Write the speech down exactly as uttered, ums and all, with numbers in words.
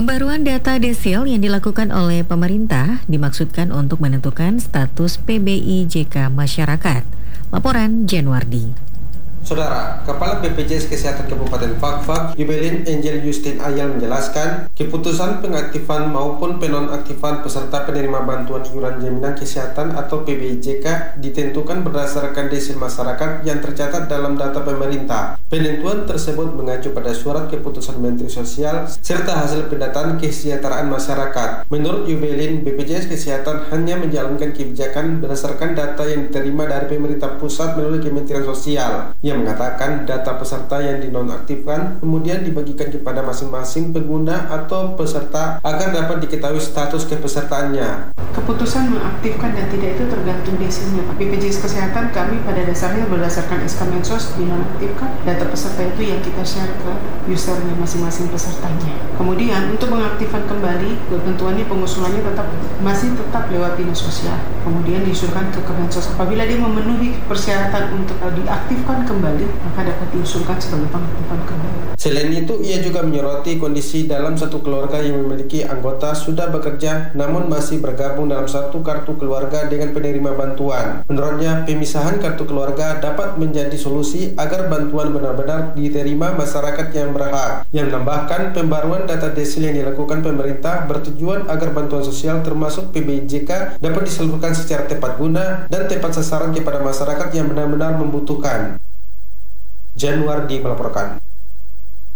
Pembaruan data desil yang dilakukan oleh pemerintah dimaksudkan untuk menentukan status P B I J K masyarakat. Laporan Januardi. Saudara, Kepala B P J S Kesehatan Kabupaten Fakfak, Yubelin Angel Justin Ayal menjelaskan, keputusan pengaktifan maupun penonaktifan peserta penerima bantuan iuran jaminan kesehatan atau P B I J K ditentukan berdasarkan desil masyarakat yang tercatat dalam data pemerintah. Penentuan tersebut mengacu pada surat keputusan Menteri Sosial serta hasil pendataan kesejahteraan masyarakat. Menurut Yubelin, B P J S Kesehatan hanya menjalankan kebijakan berdasarkan data yang diterima dari pemerintah pusat melalui Kementerian Sosial, yang mengatakan data peserta yang dinonaktifkan kemudian dibagikan kepada masing-masing pengguna atau peserta agar dapat diketahui status kepesertaannya. Keputusan mengaktifkan dan tidak itu tergantung desilnya. B P J S Kesehatan kami pada dasarnya berdasarkan S K Mensos dinonaktifkan, data peserta itu yang kita share ke usernya masing-masing pesertanya. Kemudian untuk mengaktifkan kembali, ketentuannya pengusulannya tetap masih tetap lewat dinas sosial. Kemudian diusulkan ke Kemensos. Apabila dia memenuhi persyaratan untuk diaktifkan kembali, maka dapat diusulkan sebagai pengaktifan kembali. Selain itu, ia juga menyoroti kondisi dalam satu keluarga yang memiliki anggota sudah bekerja namun masih bergabung dalam satu kartu keluarga dengan penerima bantuan. Menurutnya, pemisahan kartu keluarga dapat menjadi solusi agar bantuan benar-benar diterima masyarakat yang berhak. Yang menambahkan, pembaruan data desil yang dilakukan pemerintah bertujuan agar bantuan sosial termasuk P B I J K dapat disalurkan secara tepat guna dan tepat sasaran kepada masyarakat yang benar-benar membutuhkan. Januardi melaporkan.